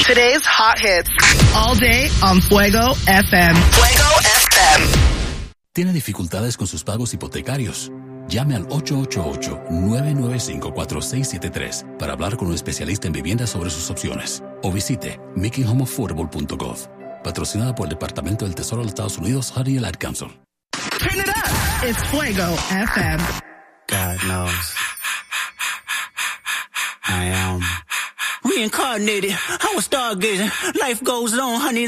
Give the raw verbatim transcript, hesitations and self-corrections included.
Today's hot hits. All day on Fuego F M. Fuego F M. ¿Tiene dificultades con sus pagos hipotecarios? Llame al ocho ocho ocho, nueve nueve cinco, cuatro seis siete tres para hablar con un especialista en vivienda sobre sus opciones. O visite making home affordable punto gov. Patrocinada por el Departamento del Tesoro de los Estados Unidos, Honey and Ad Council. Turn it up. It's Fuego F M. God knows. I am reincarnated. I was stargazing. Life goes on, honey.